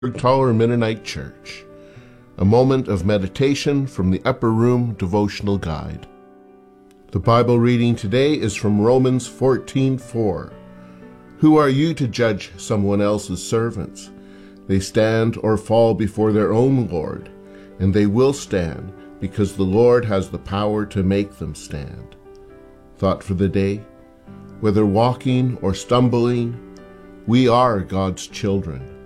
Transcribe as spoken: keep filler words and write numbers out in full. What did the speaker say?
Tower Mennonite Church. A moment of meditation from the Upper Room Devotional Guide. The Bible reading today is from Romans fourteen four. Who are you to judge someone else's servants? They stand or fall before their own Lord, and they will stand because the Lord has the power to make them stand. Thought for the day: whether walking or stumbling, we are God's children.